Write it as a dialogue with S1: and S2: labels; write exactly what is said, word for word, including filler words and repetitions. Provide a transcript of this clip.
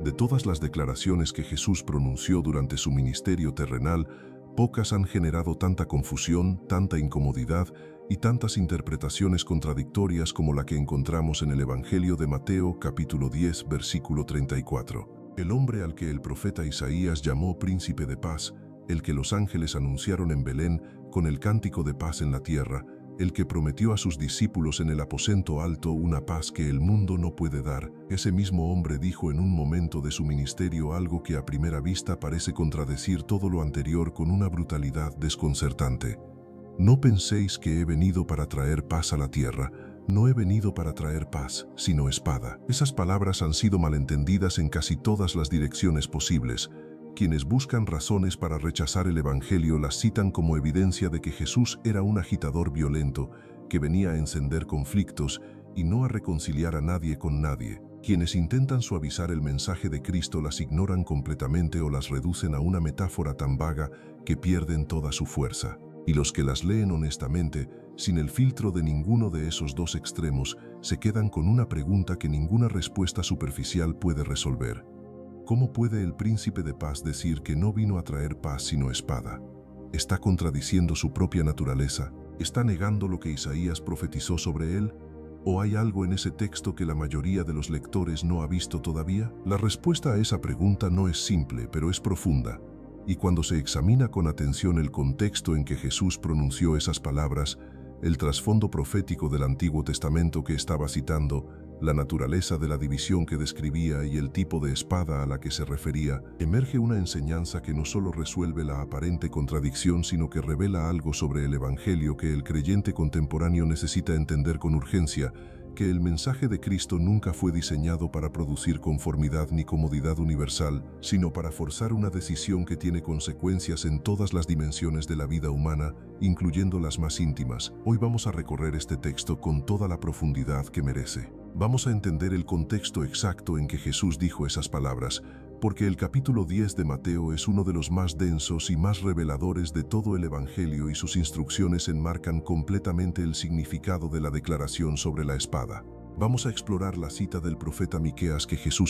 S1: De todas las declaraciones que Jesús pronunció durante su ministerio terrenal, pocas han generado tanta confusión, tanta incomodidad y tantas interpretaciones contradictorias como la que encontramos en el Evangelio de Mateo, capítulo diez, versículo treinta y cuatro. El hombre al que el profeta Isaías llamó príncipe de paz, el que los ángeles anunciaron en Belén con el cántico de paz en la tierra, el que prometió a sus discípulos en el aposento alto una paz que el mundo no puede dar, ese mismo hombre dijo en un momento de su ministerio algo que a primera vista parece contradecir todo lo anterior con una brutalidad desconcertante. No penséis que he venido para traer paz a la tierra, no he venido para traer paz, sino espada. Esas palabras han sido malentendidas en casi todas las direcciones posibles. Quienes buscan razones para rechazar el Evangelio las citan como evidencia de que Jesús era un agitador violento, que venía a encender conflictos y no a reconciliar a nadie con nadie. Quienes intentan suavizar el mensaje de Cristo las ignoran completamente o las reducen a una metáfora tan vaga que pierden toda su fuerza. Y los que las leen honestamente, sin el filtro de ninguno de esos dos extremos, se quedan con una pregunta que ninguna respuesta superficial puede resolver. ¿Cómo puede el príncipe de paz decir que no vino a traer paz sino espada? ¿Está contradiciendo su propia naturaleza? ¿Está negando lo que Isaías profetizó sobre él? ¿O hay algo en ese texto que la mayoría de los lectores no ha visto todavía? La respuesta a esa pregunta no es simple, pero es profunda. Y cuando se examina con atención el contexto en que Jesús pronunció esas palabras, el trasfondo profético del Antiguo Testamento que estaba citando, la naturaleza de la división que describía y el tipo de espada a la que se refería, emerge una enseñanza que no solo resuelve la aparente contradicción, sino que revela algo sobre el Evangelio que el creyente contemporáneo necesita entender con urgencia, que el mensaje de Cristo nunca fue diseñado para producir conformidad ni comodidad universal, sino para forzar una decisión que tiene consecuencias en todas las dimensiones de la vida humana, incluyendo las más íntimas. Hoy vamos a recorrer este texto con toda la profundidad que merece. Vamos a entender el contexto exacto en que Jesús dijo esas palabras, porque el capítulo diez de Mateo es uno de los más densos y más reveladores de todo el Evangelio y sus instrucciones enmarcan completamente el significado de la declaración sobre la espada. Vamos a explorar la cita del profeta Miqueas que Jesús